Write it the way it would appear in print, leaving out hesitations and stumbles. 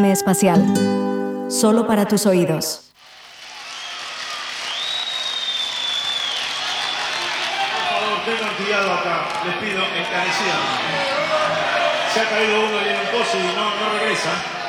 FM Espacial. Solo para tus oídos. Por favor, tengan cuidado acá, les pido encarecidamente. Se ha caído uno y en un pozo y no regresa.